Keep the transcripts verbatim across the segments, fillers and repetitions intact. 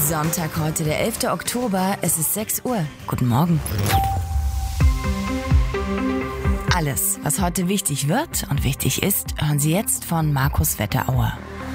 Sonntag heute, der elfter Oktober, es ist sechs Uhr. Guten Morgen. Alles, was heute wichtig wird und wichtig ist, hören Sie jetzt von Markus Wetterauer.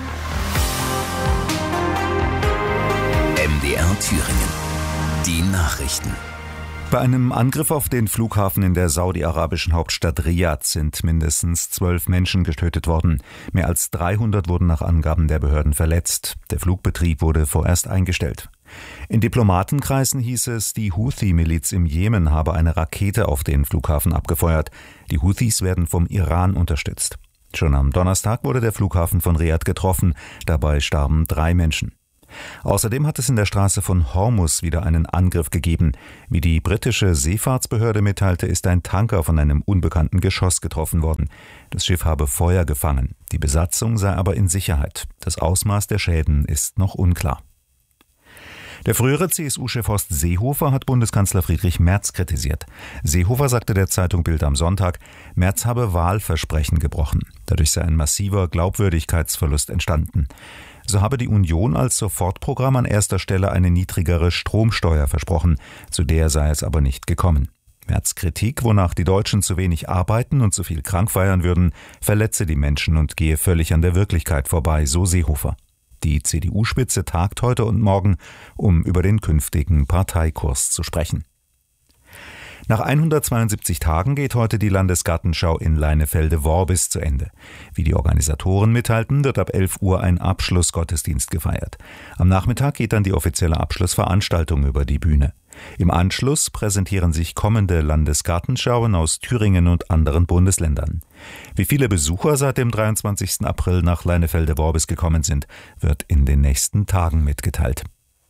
M D R Thüringen. Die Nachrichten. Bei einem Angriff auf den Flughafen in der saudi-arabischen Hauptstadt Riad sind mindestens zwölf Menschen getötet worden. Mehr als dreihundert wurden nach Angaben der Behörden verletzt. Der Flugbetrieb wurde vorerst eingestellt. In Diplomatenkreisen hieß es, die Houthi-Miliz im Jemen habe eine Rakete auf den Flughafen abgefeuert. Die Houthis werden vom Iran unterstützt. Schon am Donnerstag wurde der Flughafen von Riad getroffen. Dabei starben drei Menschen. Außerdem hat es in der Straße von Hormuz wieder einen Angriff gegeben. Wie die britische Seefahrtsbehörde mitteilte, ist ein Tanker von einem unbekannten Geschoss getroffen worden. Das Schiff habe Feuer gefangen. Die Besatzung sei aber in Sicherheit. Das Ausmaß der Schäden ist noch unklar. Der frühere C S U-Chef Horst Seehofer hat Bundeskanzler Friedrich Merz kritisiert. Seehofer sagte der Zeitung Bild am Sonntag, Merz habe Wahlversprechen gebrochen. Dadurch sei ein massiver Glaubwürdigkeitsverlust entstanden. So habe die Union als Sofortprogramm an erster Stelle eine niedrigere Stromsteuer versprochen. Zu der sei es aber nicht gekommen. Merz' Kritik, wonach die Deutschen zu wenig arbeiten und zu viel krank feiern würden, verletze die Menschen und gehe völlig an der Wirklichkeit vorbei, so Seehofer. Die C D U-Spitze tagt heute und morgen, um über den künftigen Parteikurs zu sprechen. Nach hundertzweiundsiebzig Tagen geht heute die Landesgartenschau in Leinefelde-Worbis zu Ende. Wie die Organisatoren mitteilten, wird ab elf Uhr ein Abschlussgottesdienst gefeiert. Am Nachmittag geht dann die offizielle Abschlussveranstaltung über die Bühne. Im Anschluss präsentieren sich kommende Landesgartenschauen aus Thüringen und anderen Bundesländern. Wie viele Besucher seit dem dreiundzwanzigsten April nach Leinefelde-Worbis gekommen sind, wird in den nächsten Tagen mitgeteilt.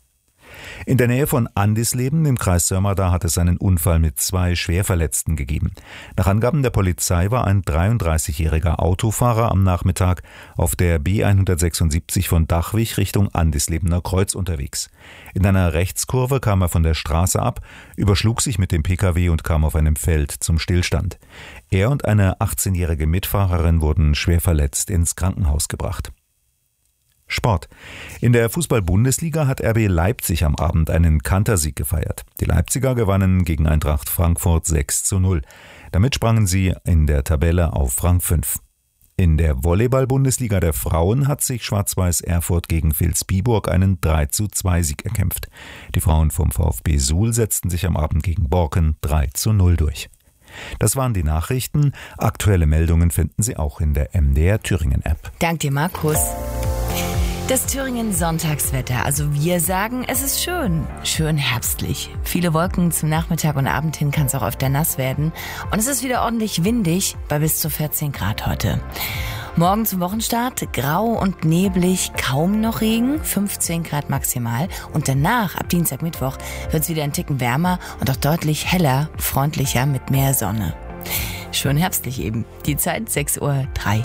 In der Nähe von Andisleben im Kreis Sömmerda hat es einen Unfall mit zwei Schwerverletzten gegeben. Nach Angaben der Polizei war ein dreiunddreißigjähriger Autofahrer am Nachmittag auf der B hundertsechsundsiebzig von Dachwig Richtung Andislebener Kreuz unterwegs. In einer Rechtskurve kam er von der Straße ab, überschlug sich mit dem Pkw und kam auf einem Feld zum Stillstand. Er und eine achtzehnjährige Mitfahrerin wurden schwer verletzt ins Krankenhaus gebracht. Sport. In der Fußball-Bundesliga hat R B Leipzig am Abend einen Kantersieg gefeiert. Die Leipziger gewannen gegen Eintracht Frankfurt sechs zu null. Damit sprangen sie in der Tabelle auf Rang fünf. In der Volleyball-Bundesliga der Frauen hat sich Schwarz-Weiß Erfurt gegen Vilsbiburg einen drei zu zwei Sieg erkämpft. Die Frauen vom VfB Suhl setzten sich am Abend gegen Borken drei zu null durch. Das waren die Nachrichten. Aktuelle Meldungen finden Sie auch in der M D R Thüringen-App. Dank dir, Markus. Das Thüringen Sonntagswetter. Also wir sagen, es ist schön. Schön herbstlich. Viele Wolken zum Nachmittag und Abend hin, kann es auch öfter nass werden. Und es ist wieder ordentlich windig bei bis zu vierzehn Grad heute. Morgen zum Wochenstart grau und neblig, kaum noch Regen, fünfzehn Grad maximal. Und danach, ab Dienstag, Mittwoch, wird es wieder ein Ticken wärmer und auch deutlich heller, freundlicher mit mehr Sonne. Schön herbstlich eben. Die Zeit sechs Uhr drei.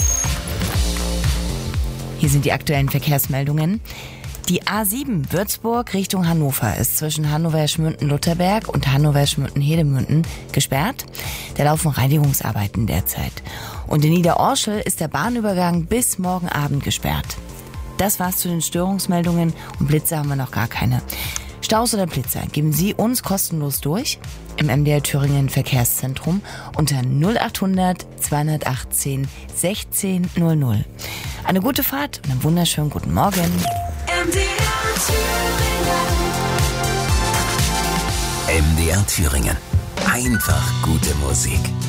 Hier sind die aktuellen Verkehrsmeldungen. Die A sieben Würzburg Richtung Hannover ist zwischen Hannover-Schmünten-Lutherberg und Hannover-Schmünten-Hedemünden gesperrt. Da laufen Reinigungsarbeiten derzeit. Und in Niederorschel ist der Bahnübergang bis morgen Abend gesperrt. Das war's zu den Störungsmeldungen und Blitze haben wir noch gar keine. Staus oder Blitzer geben Sie uns kostenlos durch im M D R Thüringen Verkehrszentrum unter null achthundert zweihundertachtzehn sechzehn null null. Eine gute Fahrt und einen wunderschönen guten Morgen. M D R Thüringen. M D R Thüringen. Einfach gute Musik.